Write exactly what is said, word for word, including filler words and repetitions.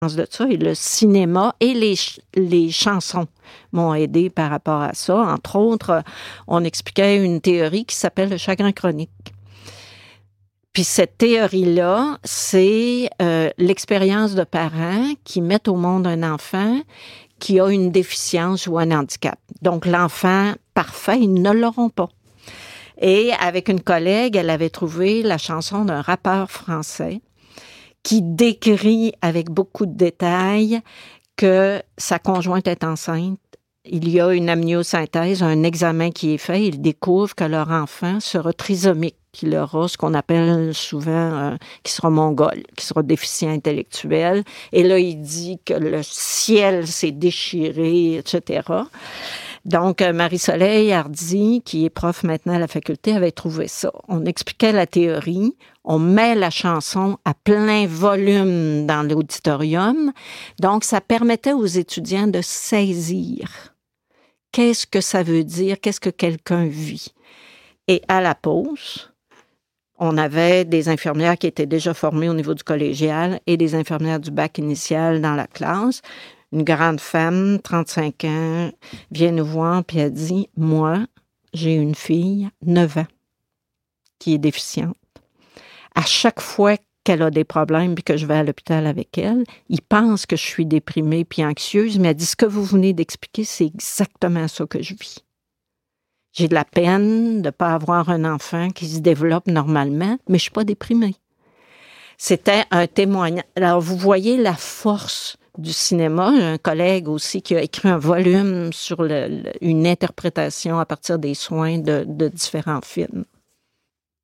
de ça, et le cinéma et les, les chansons m'ont aidé par rapport à ça. Entre autres, on expliquait une théorie qui s'appelle le chagrin chronique. Puis cette théorie-là, c'est euh, l'expérience de parents qui mettent au monde un enfant qui a une déficience ou un handicap. Donc l'enfant parfait, ils ne l'auront pas. Et avec une collègue, elle avait trouvé la chanson d'un rappeur français qui décrit avec beaucoup de détails que sa conjointe est enceinte. Il y a une amniosynthèse, un examen qui est fait. Ils découvrent que leur enfant sera trisomique, qu'il aura ce qu'on appelle souvent, euh, qui sera mongol, qui sera déficient intellectuel. Et là, il dit que le ciel s'est déchiré, et cetera. Donc, Marie-Soleil Hardy, qui est prof maintenant à la faculté, avait trouvé ça. On expliquait la théorie, on met la chanson à plein volume dans l'auditorium. Donc, ça permettait aux étudiants de saisir qu'est-ce que ça veut dire, qu'est-ce que quelqu'un vit. Et à la pause, on avait des infirmières qui étaient déjà formées au niveau du collégial et des infirmières du bac initial dans la classe. Une grande femme, trente-cinq ans, vient nous voir puis elle dit « Moi, j'ai une fille, neuf ans, qui est déficiente. À chaque fois qu'elle a des problèmes puis que je vais à l'hôpital avec elle, ils pensent que je suis déprimée puis anxieuse, mais elle dit « Ce que vous venez d'expliquer, c'est exactement ça que je vis. J'ai de la peine de ne pas avoir un enfant qui se développe normalement, mais je ne suis pas déprimée. » C'était un témoignage. Alors, vous voyez la force du cinéma. J'ai un collègue aussi qui a écrit un volume sur le, le, une interprétation à partir des soins de, de différents films.